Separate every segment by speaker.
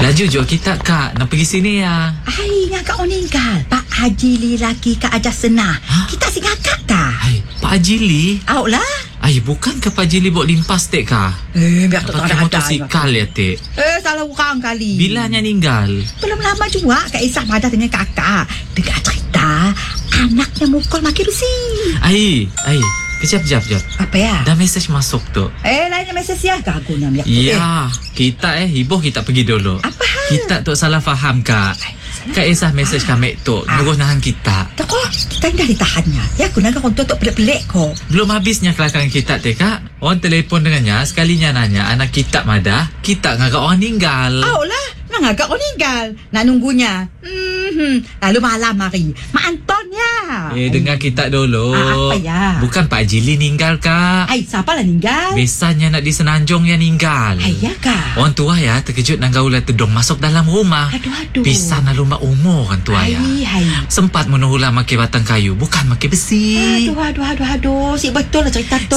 Speaker 1: Laju jua kita kak. Nak pergi sini ya.
Speaker 2: Ai, ngakak meninggal. Pak Haji Li laki Kak Ajas Senah. Kita si ngakak tak?
Speaker 1: Hai, Pak Haji Li.
Speaker 2: Au lah.
Speaker 1: Ai, bukan ke Pak Haji Li buat limpas tek kah?
Speaker 2: Biar tak
Speaker 1: Pakai
Speaker 2: ada
Speaker 1: motosikal ya tek.
Speaker 2: Salah orang kali.
Speaker 1: Bilanya ninggal.
Speaker 2: Belum lama juga Kak Isah madah dengan kakak. Dengar cerita, anaknya mukul makin besi.
Speaker 1: Ai. Kejap.
Speaker 2: Apa ya?
Speaker 1: Dah mesej masuk tu.
Speaker 2: Lainnya mesej ya. Gagu nak miak.
Speaker 1: Ya, kita hibuh kita pergi dulu.
Speaker 2: Apa hal?
Speaker 1: Kita tu salah faham kak. Kak Isah mesej kami tu nyuruh nahan kita.
Speaker 2: Tak kok, kita dah ditahannya. Ya, aku nak orang tu pelik-pelik kok.
Speaker 1: Belum habisnya kelakangan kita teh kak. Orang telefon dengannya, sekalinya nanya anak kita madah, kita ngagak orang ninggal.
Speaker 2: Au lah, nak agak kau meninggal. Nak nunggunya. Lalu malam hari. Mak Anton ya.
Speaker 1: Dengar kita dulu.
Speaker 2: Apa ya?
Speaker 1: Bukan Pak Jili ninggal kak.
Speaker 2: Siapa lah ninggal?
Speaker 1: Biasanya nak di Senanjung yang ninggal.
Speaker 2: Ya kak.
Speaker 1: Orang tua ya terkejut nak gaulah tedong masuk dalam rumah.
Speaker 2: Aduh.
Speaker 1: Bisa nak lumba umur orang tua ya. Sempat menuhulah makai batang kayu, bukan makai besi.
Speaker 2: Aduh. Si betul lah cerita tu.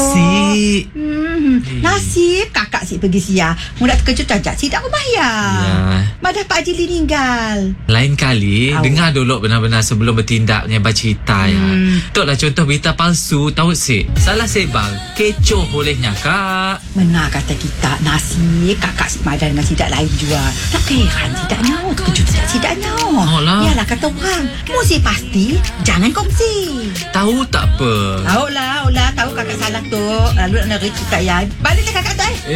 Speaker 2: Nasib kakak si pergi sia. Mudah terkejut aja. Si tak rumah ya. Madah Pak Haji Li ninggal.
Speaker 1: Lain kali dengar dulu benar-benar sebelum bertindaknya bercerita ya. Tok lah contoh berita palsu tahu si. Salah sebar, kecoh bolehnya kak.
Speaker 2: Benar kata kita. Nasib kakak si Madah dengan sidak lain juga. Tak heran sidak nyawa. Terkejut sidak nyawa. Yalah kata orang. Mesti pasti jangan kongsi.
Speaker 1: Tahu tak apa.
Speaker 2: Tahu lah. Tahu kakak salah tu. Lalu nak cerita ya. Baliklah kakak tu